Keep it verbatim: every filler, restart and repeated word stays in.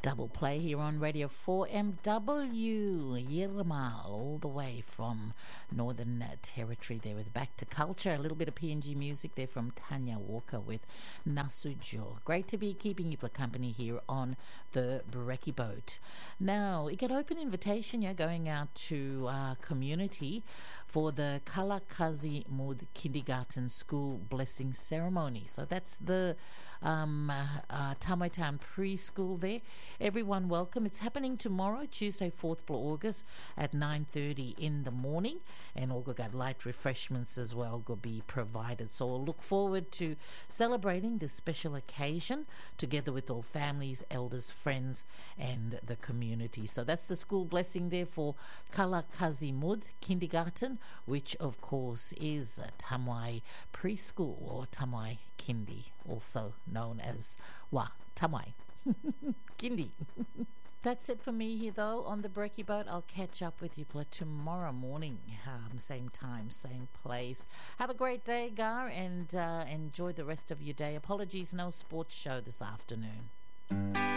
Double play here on Radio four M W, Yirma, all the way from Northern Territory there with Back to Culture. A little bit of P N G music there from Tanya Walker with Nasujo. Great to be keeping you company here on the Brekkie Boat. Now, you get open invitation, yeah, going out to our community for the Kalakazi Mud Kindergarten School Blessing Ceremony. So that's the um, uh, uh, Tamai Town Preschool there. Everyone welcome. It's happening tomorrow, Tuesday, fourth of August at nine thirty in the morning, and all got light refreshments as well will be provided. So we'll look forward to celebrating this special occasion together with all families, elders, friends, and the community. So that's the school blessing there for Kalakazi Mud Kindergarten, which of course is Tamai Preschool or Tamai Kindi, also known as Wa Tamai Kindi. That's it for me here, though, on the Brekkie Boat. I'll catch up with you tomorrow morning, um, same time, same place. Have a great day, Gar, and uh, enjoy the rest of your day. Apologies, no sports show this afternoon.